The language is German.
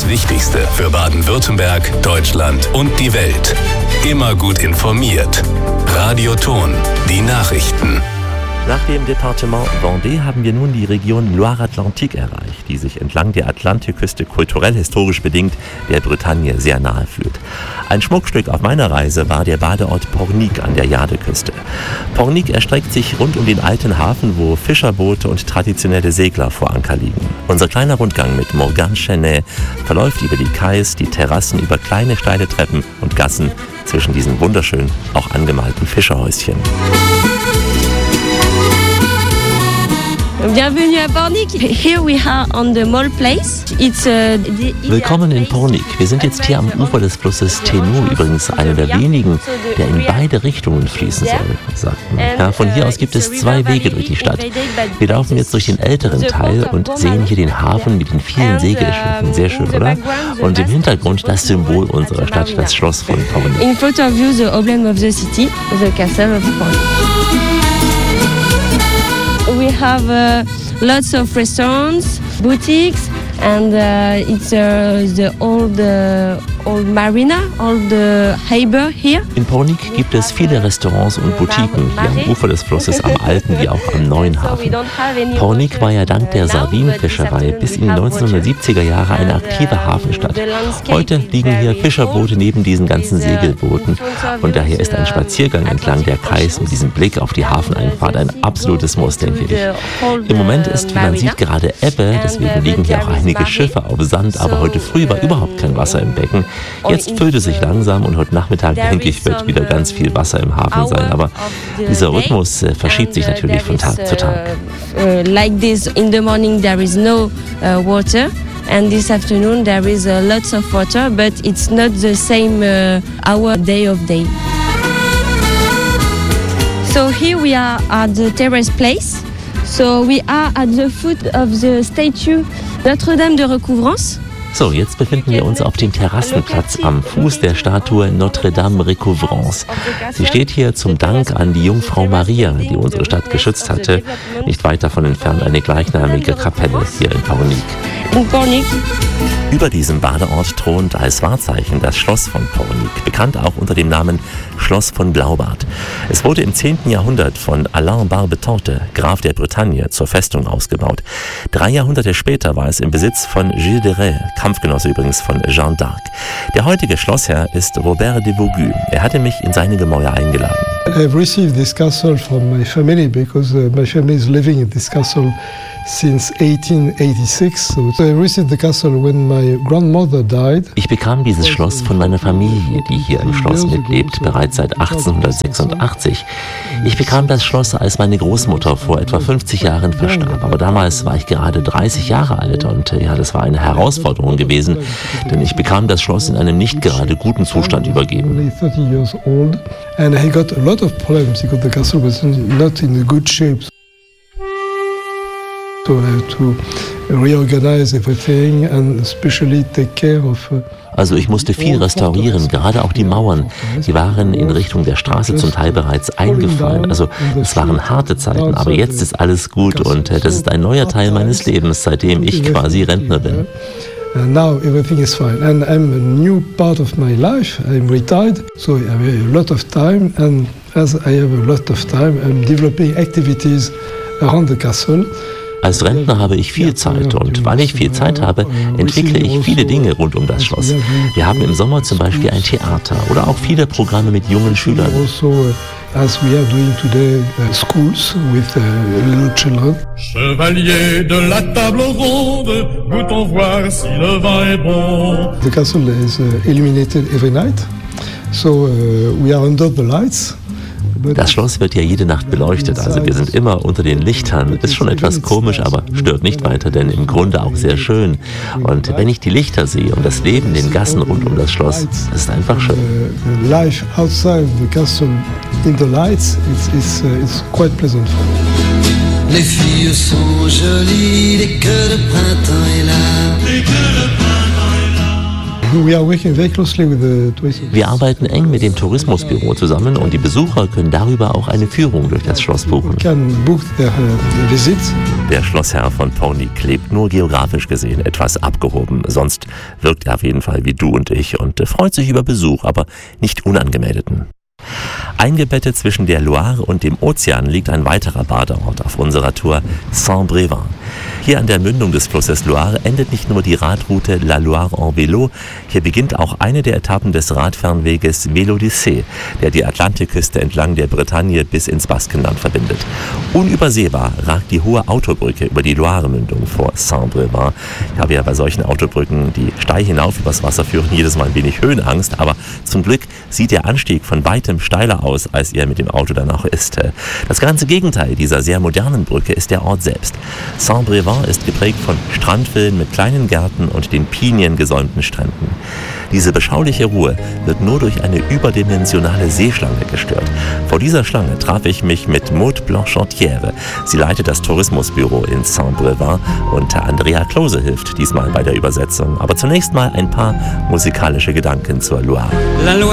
das Wichtigste für Baden-Württemberg, Deutschland und die Welt. Immer gut informiert. Radio Thon, die Nachrichten. Nach dem Departement Vendée haben wir nun die Region Loire-Atlantique erreicht, die sich entlang der Atlantikküste kulturell-historisch bedingt der Bretagne sehr nahe führt. Ein Schmuckstück auf meiner Reise war der Badeort Pornic an der Jadeküste. Pornic erstreckt sich rund um den alten Hafen, wo Fischerboote und traditionelle Segler vor Anker liegen. Unser kleiner Rundgang mit Morgane Chenet verläuft über die Kais, die Terrassen, über kleine steile Treppen und Gassen zwischen diesen wunderschön auch angemalten Fischerhäuschen. Bienvenue à Pornic. Here we are on the Mole Place. Willkommen in Pornic. Wir sind jetzt hier am Ufer des Flusses Tenou, übrigens einer der wenigen, der in beide Richtungen fließen soll, sagten. Ja, von hier aus gibt es 2 Wege durch die Stadt. Wir laufen jetzt durch den älteren Teil und sehen hier den Hafen mit den vielen Segelschiffen. Sehr schön, oder? Und im Hintergrund das Symbol unserer Stadt, das Schloss von Pornic. In front of you, the emblem of the city, the castle of Pornic. We have lots of restaurants, boutiques, and it's the old marina, old harbour here. In Pornic gibt es viele Restaurants und Boutiquen, hier am Ufer des Flusses, am alten wie auch am neuen Hafen. Pornic war ja dank der Sardinenfischerei bis in die 1970er Jahre eine aktive Hafenstadt. Heute liegen hier Fischerboote neben diesen ganzen Segelbooten und daher ist ein Spaziergang entlang der Kais mit diesem Blick auf die Hafeneinfahrt ein absolutes Muss, denke ich. Im Moment ist, wie man sieht, gerade Ebbe, deswegen liegen hier auch einige Schiffe auf Sand, aber heute früh war überhaupt kein Wasser im Becken. Jetzt füllt es sich langsam und heute Nachmittag, denke ich, wird wieder ganz viel Wasser im Hafen sein. Aber dieser Rhythmus verschiebt sich natürlich von Tag zu Tag. Like this, in the morning there is no water. And this afternoon there is lots of water, but it's not the same hour day of day. So here we are at the terrace place. So we are at the foot of the statue Notre-Dame de Recouvrance. So, jetzt befinden wir uns auf dem Terrassenplatz am Fuß der Statue Notre-Dame Recouvrance. Sie steht hier zum Dank an die Jungfrau Maria, die unsere Stadt geschützt hatte. Nicht weit davon entfernt eine gleichnamige Kapelle hier in Pornic. Über diesem Badeort thront als Wahrzeichen das Schloss von Pornic, bekannt auch unter dem Namen Schloss von Glaubart. Es wurde im 10. Jahrhundert von Alain Barbetante, Graf der Bretagne, zur Festung ausgebaut. 3 Jahrhunderte später war es im Besitz von Gilles de Rais, Kampfgenosse übrigens von Jeanne d'Arc. Der heutige Schlossherr ist Robert de Vaugue. Er hatte mich in seine Gemäuer eingeladen. I've received this castle from my family because my family is living in this castle since 1886. So I received the castle when my grandmother died. Ich bekam dieses Schloss von meiner Familie, die hier im Schloss mitlebt, bereits seit 1886. Ich bekam das Schloss, als meine Großmutter vor etwa 50 Jahren verstarb. Aber damals war ich gerade 30 Jahre alt und ja, das war eine Herausforderung gewesen, denn ich bekam das Schloss in einem nicht gerade guten Zustand übergeben. And I got a lot of problems because the castle was not in a good shape. So I had to reorganize everything and especially take care of. Also ich musste viel restaurieren, gerade auch die Mauern. Die waren in Richtung der Straße zum Teil bereits eingefallen. Also es waren harte Zeiten, aber jetzt ist alles gut und das ist ein neuer Teil meines Lebens, seitdem ich quasi Rentner bin. And now everything is fine. And I'm a new part of my life. I'm retired, so I have a lot of time. And as I have a lot of time, I'm developing activities around the castle. Als Rentner habe ich viel Zeit und weil ich viel Zeit habe, entwickle ich viele Dinge rund um das Schloss. Wir haben im Sommer zum Beispiel ein Theater oder auch viele Programme mit jungen Schülern. As we are doing today, schools with little children. Chevalier de la table ronde, goûtons voir si le vin est bon. The castle is illuminated every night, so we are under the lights. Das Schloss wird ja jede Nacht beleuchtet, also wir sind immer unter den Lichtern. Ist schon etwas komisch, aber stört nicht weiter, denn im Grunde auch sehr schön. Und wenn ich die Lichter sehe und das Leben in den Gassen rund um das Schloss, das ist einfach schön. Life outside the castle in the lights, it's quite pleasant for me. Les filles sont jolies, dès que le printemps est là. We are working very closely with the tourism. Wir arbeiten eng mit dem Tourismusbüro zusammen und die Besucher können darüber auch eine Führung durch das Schloss buchen. Can book their visit. Der Schlossherr von Pony klebt nur geografisch gesehen etwas abgehoben. Sonst wirkt er auf jeden Fall wie du und ich und freut sich über Besuch, aber nicht unangemeldeten. Eingebettet zwischen der Loire und dem Ozean liegt ein weiterer Badeort auf unserer Tour, Saint-Brévin. Hier an der Mündung des Flusses Loire endet nicht nur die Radroute La Loire en Vélo, hier beginnt auch eine der Etappen des Radfernweges Vélodyssée, der die Atlantikküste entlang der Bretagne bis ins Baskenland verbindet. Unübersehbar ragt die hohe Autobrücke über die Loire-Mündung vor Saint-Brévin. Ich habe ja bei solchen Autobrücken, die steil hinauf übers Wasser führen, jedes Mal ein wenig Höhenangst, aber zum Glück sieht der Anstieg von weitem steiler aus, als er mit dem Auto danach ist. Das ganze Gegenteil dieser sehr modernen Brücke ist der Ort selbst. Saint-Brévin ist geprägt von Strandvillen mit kleinen Gärten und den piniengesäumten Stränden. Diese beschauliche Ruhe wird nur durch eine überdimensionale Seeschlange gestört. Vor dieser Schlange traf ich mich mit Maud Blanchantière. Sie leitet das Tourismusbüro in Saint-Brévin und Andrea Klose hilft diesmal bei der Übersetzung. Aber zunächst mal ein paar musikalische Gedanken zur Loire. La Loire